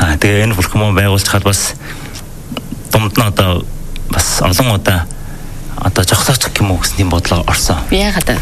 Тэгээ энэ бүлхмөө байгуулж хаад бас домд нь одоо бас олон удаа одоо жогсоочих юм уу гэсэн бодлоо орсон. Яагаад?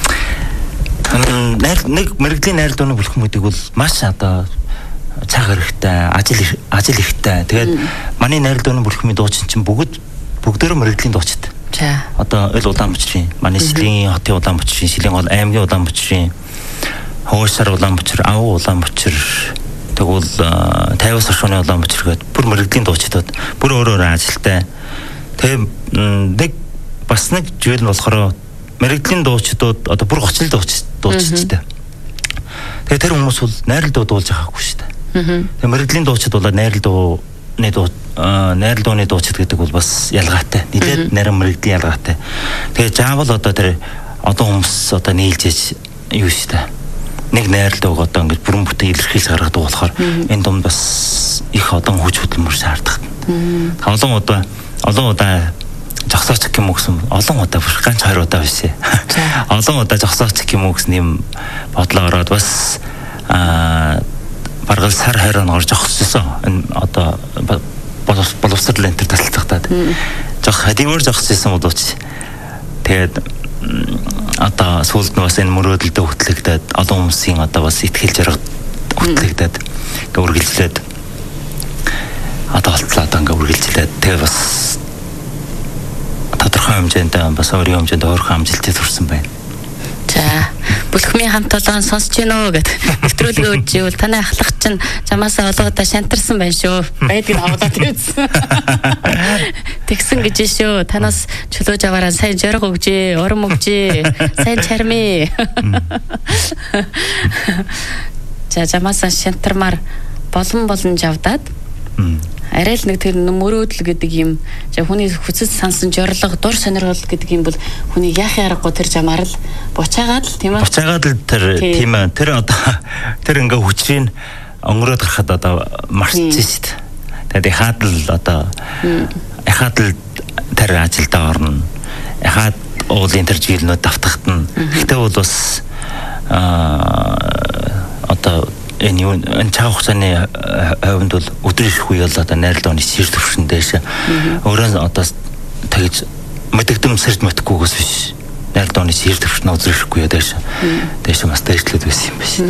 Нэг мэрэгжлийн найр дууны бүлхмүүдийг бол маш одоо цаг хэрэгтэй, ажил ихтэй. Тэгээд манай найр дууны бүлхмийн дуучин чинь бүгдөө мэрэгжлийн дуучид. За. Одоо ил Улаанбаатарын, манай Сэлгийн хотын Улаанбаатарын, Сэлгийн гол аймгийн Улаанбаатарын, Хөөсөр Улаанбаатар, Авуу Улаанбаатар, тэгвэл 50-аас хойшны Улаанбаатар гээд бүр мэрэгжлийн дуучидод бүр өөр ажилтай. Тэгээ бас нэг зүйл нь болохоор мэрэгжлийн дуучидууд одоо бүр гочлол дуучидтай. Тэгээ тэр хүмүүс бол найрал дуу дуулж байгаагүй шүү дээ. Тэгээ мэрэгжлийн дуучид бол найрал дууны дуучид гэдэг бол бас ялгаатай. Нилээд нарийн мэрэгжлийн ялгаатай. Тэгээ заавал одоо тэр одоо хүмүүс одоо нийлжээж юу шүү дээ. Нэг найрал дууг одоо ингэж бүрэн бүтэн илэрхийлж гаргадаг болохоор энэ дунд бас их одоо хүч хөдөлмөр шаарддаг. Олон удаа жогсоочих юм уу гэсэн олон удаа бүр ганц 2 удаа биш. Олон удаа жогсоочих юм уу гэсэн юм бодлоо ороод бас баргал сар 20 оноор жогссон. Энэ одоо боловсрол энэ төр тасалцахтаад хэдийгээр жогссон боловч тэгээд одоо сүүлд нь бас энэ мөрөөдөлдөө хөтлөгдөд олон хүмүүсийн одоо бас ихтгэл жаргад хөтлөгдөд ингээ үргэлжлээд одоо олтлаа одоо ингээ үргэлжлээд тэгээд бас тодорхой хэмжээнд бас өөрийн хэмжээнд өөрхөн амжилтыг хүрсэн байна. За, бүлхмийн хамт олон сонсож гинөө гэд нэвтрүүлгээ өгч ивэл таны ахлах чинь чамаасаа олгодоо шантарсан байна шүү. Байдгийг аваад ирсэн. Тэгсэн гэж шүү. Танаас чөлөөж аваараа сайн жориг өгжээ, урам өгжээ, сайн чармээ. За, чамаасаа шантармаар болон жавдаад арай л нэг тэр мөрөөдөл гэдэг юм хүний хүсэж сансан жорлого дур сонирхол гэдэг юм бол хүний яахын аргагүй тэр жамаар л буцаагаад л тийм ээ. Буцаагаад л тэр тийм ээ. Тэр одоо тэр ингээ хүчрийн өнгөрөөд гарахад одоо марцсан шүү дээ. Тэгээд хаад л одоо хаад л тэр ажилдаа орно. Хаад уулын тэр жилнүүд давтагдана. Гэтэ бол бас одоо энэ цаа хугацааны хавьд бол өдрийн шүхүү ял одоо найрал дууны сэрд төвшин дэш өөрөө одоо тэгж мэдэгдэм сэрд мэтгэхгүйгээс биш найрал дууны сэрд төвшин өдрийн шүхүү ял дэш бас дэвшлээд байсан юм биш.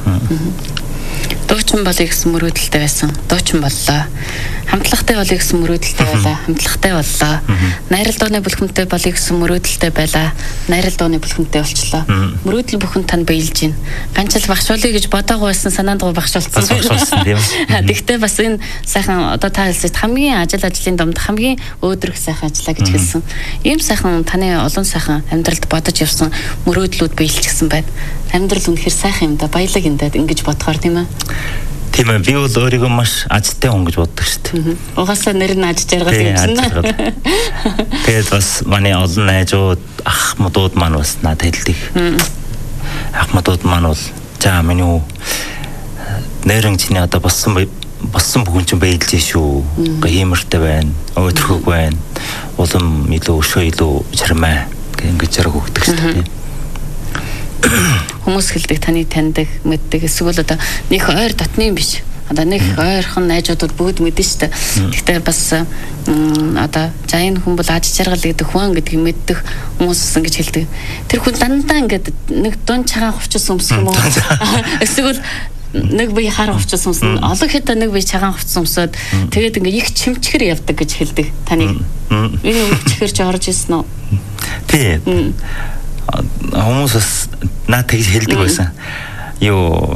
Дуучин болъё гэсэн мөрөөдөлтэй байсан. Дуучин боллоо. Хамтлагтай болъё гэсэн мөрөөдөлтэй байлаа. Хамтлагтай боллоо. Найрал дууны бүлхэмтэй болъё гэсэн мөрөөдөлтэй байлаа. Найрал дууны бүлхэмтэй болчлоо. Мөрөөдөл бүхэн тань биелж гин. Ганцл багшуулъя гэж бодоагүй байсан санаанд багшуулсан. Тийм. Тэгтээ бас энэ сайхан одоо та хэлсэд хамгийн ажлын домд хамгийн өөдрөг сайхан ажиллаа гэж хэлсэн. Ийм сайхан таны олон сайхан амьдралд бодож явсан мөрөөдлүүд биелчихсэн байна. Амьдрал үнэхээр сайхан юм да, баялаг юм да ингэж бодохоор тийм ээ. Тийм ээ, би бол өөрийгөө маш ажтай хүн гэж боддог шүү дээ. Угаасаа нэр нь аж жаргал юм чинь. Тэгээд бас манай олон найзууд, ах модууд маань бас надад хэлдэг. Ах модууд маань бол за миний нэрэн чиний одоо боссон бүхэн чинь бэлдэж шүү. Иймэртэй байна. Өөдрөг байна. Улам илүү өшөө илүү чармаа гэж жаргал өгдөг шүү дээ. Хүмүүс хэлдэг таны таньдаг, мэддэг эсвэл одоо нэг ойр дотны юм биш. Одоо нэг ойрхон найзууд бүгд мэдэн штэ. Гэхдээ бас одоо за энэ хүн бол аж жаргал гэдэг хүн гэдэг мэддэг хүмүүс ингэж хэлдэг. Тэр хүн дандаа ингээд нэг дун цагаан хувцас өмсөх юм уу? Эсвэл нэг бие хар хувцас өмсөн. Олон хэд нэг бие цагаан хувцас өмсөд тэгээд ингээд их чимчгэр явдаг гэж хэлдэг. Таны энэ чимчгэрч орж ирсэн үү? Тийм. Хүмүүс наад тэгж хэлдэг байсан. Юу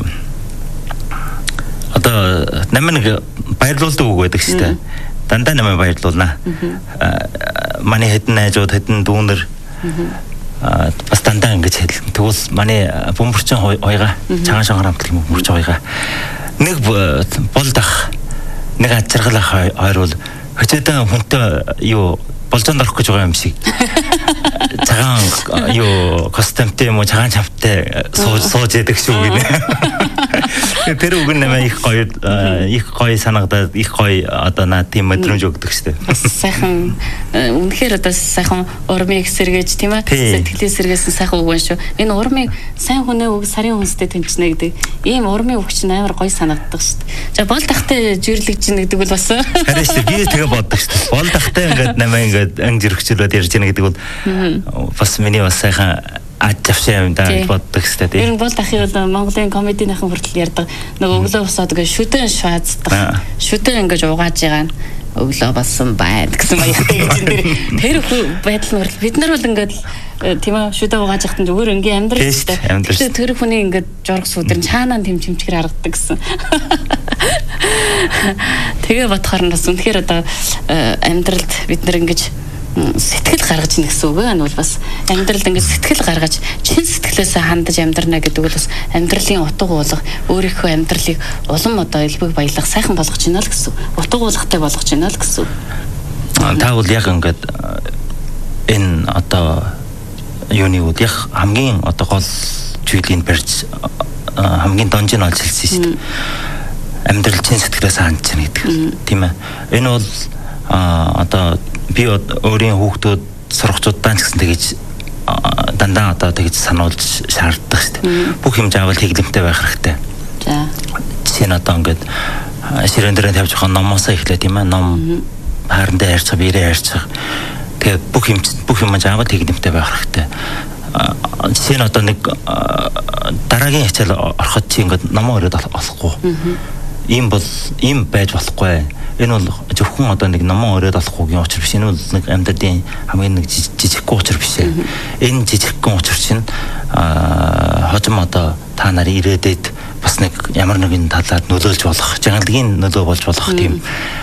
одоо намайг баярлуулдаг үг байдаг шүү дээ. Дандаа намайг баярлуулнаа. Манай хэдэн найзууд хэдэн дүүнэр бас дандаа ингэж хэлдэг. Тэгвэл манай бөмбөрчин хоёгаа цагаан шонгор хамтлаг бөмбөрчин хоёгаа нэг болдах нэг ачиргалах хоёр бол хөцөөдөө хүнтэй юу болжонд орох гэж байгаа юм шиг. цагаан юу костюмтэй юм уу цагаан чамтай сууж яадаг шүү гинэ. Тэр үг нэмээ их гоё санагдаад их гоё одоо наад тийм мэдрэмж өгдөг штэ. Сайхан үнэхээр одоо сайхан урмыг сэргээж тийм ээ сэтгэлээ сэргээсэн сайхан үг байна шүү. Энэ урмыг сайн хүнээ үг сарын хүнстэй тэнцнэ гэдэг ийм урмын үг чинь амар гоё санагддаг штэ. За бол тахтай жирлэгж гин гэдэг бол бас харин штэ би тэгээ боддог штэ. Бол тахтай ингээд намаа ингээд анги зэрэгчлээд ярьж гин гэдэг бол бас миний бас сайхан ажавшаа юм даа боддог штэ тийм. Энэ бол дахиад Монголын комединыхан хүртэл ярьдаг нөгөө өглөө босоод ингээд шүдэн шаацдаг. Шүдэн ингээд угааж байгаа нь өглөө болсон байна гэсэн баяртай гэж энэ тэр байдал нь бид нар бол ингээд тийм ээ шүдэн угааж яхад зүгээр ингээд амьдрал штэ. Тэр хүний ингээд жураг сүдэр цаанаа тэмчмчгэр харагдаг гэсэн. Тэгээ бодохоор нь бас үнэхээр одоо амьдралд бид нар ингээд сэтгэл гаргаж ийн гэсэн үг байна. Бол бас амьдралд ингээд сэтгэл гаргаж чин сэтгэлээсээ хандаж амьдрна гэдэг бол бас амьдралын утга уулга өөрийнхөө амьдралыг улам одоо элбэг баялах сайхан болгож байна л гэсэн. Утга уулгатай болгож байна л гэсэн. Та бол яг ингээд энэ одоо юуны үед яг хамгийн одоо гол зүйлийг барьж хамгийн донжин олж хэлсэн шүү дээ. Амьдрал чин сэтгэлээсээ хандж байна гэдэг. Тийм ээ. Энэ бол одоо би өөрийн хүүхдүүд сургацуудаа ч гэсэн тэгэж дандаа одоо тэгэж сануулж шаарддаг шүү дээ. Бүх юм заавал хэглэмтэй байх хэрэгтэй. За. Жишээ нь одоо ингээд ширээн дээр тавьж байгаа номоосоо эхлэе тийм ээ. Ном харандаа ярьцгаа биерээ ярьцгаа. Тэгээд бүх юм заавал хэглэмтэй байх хэрэгтэй. Жишээ нь одоо нэг дараагийн хичээл ороход чи ингээд номоо өрөөд олохгүй. Ийм бол ийм байж болохгүй. Энэ бол зөвхөн одоо нэг номон өрөөд олохгүйгийн учир биш. Энэ бол нэг амьдралын хамгийн нэг жижигхэн учир биш. Энэ жижигхэн учир чинь хожим одоо та нарын ирээдүйд бас нэг ямар нэгэн талаар нөлөөлж болох, жангалгийн нөлөө болж болох тийм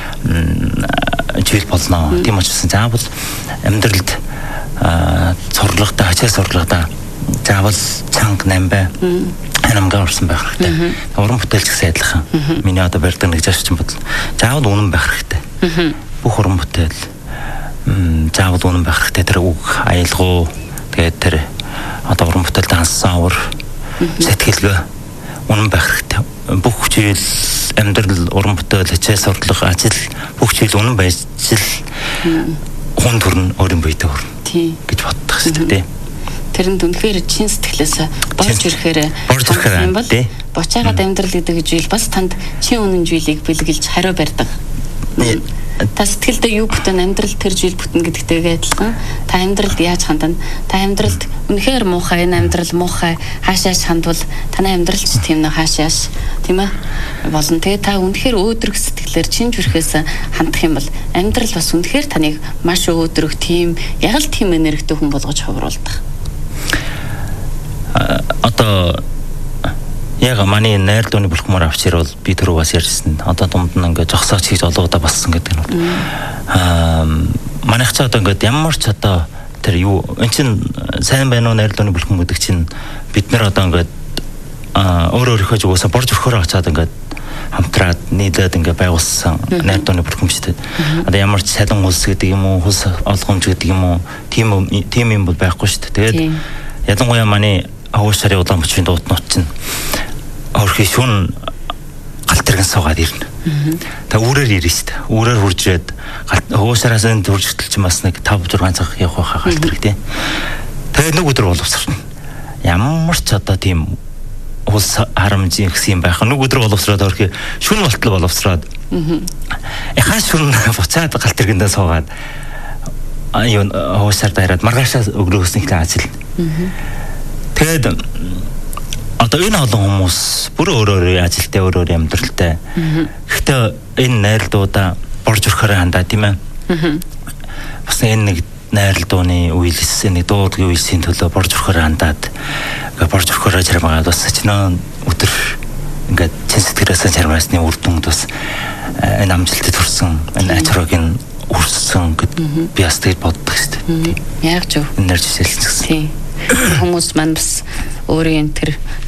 зүйл болно. Тийм учраас заавал амьдралд цорлагтай, хачаа цорлагтай заавал чанга намбай хамгаар орсон байх хэрэгтэй. Уран бүтээлч гэсэн адилхан. Миний одоо барьдаг нэг жашчин бодол. Заавал үнэн байх хэрэгтэй. Бүх уран бүтээл заавал үнэн байх хэрэгтэй. Тэр үг аялгау тэгээд тэр одоо уран бүтээлд хансан авар сэтгэлгээ үнэн байх хэрэгтэй. Бүх зүйл амьдрал уран бүтээл хичээл сурлага ажил бүх зүйл үнэн байж хүн төрн өөрийн биедээ хүрнэ гэж боддог шүү дээ. Тэрэнд үнэхээр чин сэтгэлээс борж ирэхээр юм бол бочаагаад амьдрал гэдэг зүйл бас танд чин үнэн зүйлийг бэлгэлж хариу барьдаг. Та сэтгэлдээ юу бүтэн амьдрал тэр зүйл бүтэн гэдэгтэйгээ адилхан. Та амьдралд яаж хандана? Та амьдралд үнэхээр муухай энэ амьдрал муухай хаашааш хандвал танай амьдралч тийм нэг хаашааш тийм ээ болно. Тэгээ та үнэхээр өөдрөг сэтгэлээр чин зүрхээс хандах юм бол амьдрал бас үнэхээр таныг маш өөдрөг тийм яг л тийм энергитэй хүн болгож хувруулдаг. Одоо яг манай найрлууны бүлхмөр авчир бол би түрүү бас ярьсан. Одоо дунд нь ингээд зогсооч хийж олоодаа бассан гэдэг нь. Манайх ч одоо ингээд ямар ч одоо тэр юу эн чин сайн байна уу найрлууны бүлхм гэдэг чинь бид нар одоо ингээд өөрийнхөө зүгээс борж өрхөөр очиад ингээд хамтраад нийлээд ингээд байгуулсан найрлууны бүлхм шүү дээ. Одоо ямар ч салин улс гэдэг юм уу, хус олгомж гэдэг юм уу, тийм юм бол байхгүй шүү дээ. Тэгээд ялангуяа манай авууш сарын Улаанбаатарын дуутнууд чинь өөрхий шүн галт тэргэн суугаад ирнэ. Та үүрээр ирнэ шүү дээ. Үүрээр хурж ирээд авууш сараас энэ хурж хөтөлч бас нэг 5-6 цаг явах байхаа галт тэрэг тий. Тэгээд нэг өдөр боловсрно. Ямар ч одоо тийм улс харамжийн гэсэн юм байх. Нэг өдөр боловсроод өөрхий шүн болтол боловсроод. Яхаа шүн буцаад галт тэргэндээ суугаад аюун авууш сар дайраад маргаашаа өглөөхөөс нэг ажил. Тэгээд одоо энэ олон хүмүүс бүр өөрөөр ажилтай өөрөөр амьдралтай. Гэхдээ энэ найрлуудаа борж өрхөөр хандаа тийм ээ. Бас энэ нэг найрлууны үйлс нэг дуудлагын үйлсийн төлөө борж өрхөөр хандаад борж өрхөөр жармаад бас чинөө өдөр ингээд чин сэтгэлээс жармаасны үр дүнд бас энэ амжилтад хүрсэн энэ ачраагийн үрсэн гэд би бас тэгж боддог шүү дээ. Яг зөв. Энерги жишээлсэн. Хүмүүс маань бас өөрийн тэр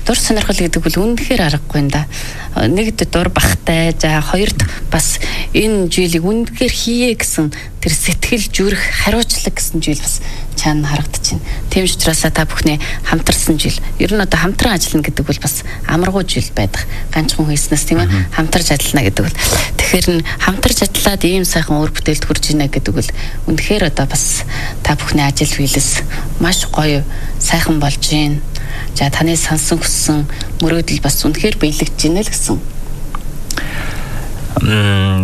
дур сонирхол гэдэг бол үнэхээр аргагүй юм да. Нэгд дур бахтай, за хоёрд бас энэ зүйлийг үнэхээр хийе гэсэн тэр сэтгэл зүрх хариуцлага гэсэн зүйл бас чаана харагдаж байна. Тийм ч учраас та бүхний хамтарсан жил. Ер нь одоо хамтран ажиллана гэдэг бол бас амаргүй жил байдаг. Ганцхан хийснээс тийм ээ хамтарч ажиллана гэдэг бол. Тэгэхээр хамтарч ажиллаад ийм сайхан өр бүтээлд хүрч ийнэ гэдэг бол үнэхээр одоо бас та бүхний ажил биелэс маш гоё сайхан болж байна. За таны сансан хүссэн мөрөөдөл бас үнэхээр биелэгдэж байна л гэсэн.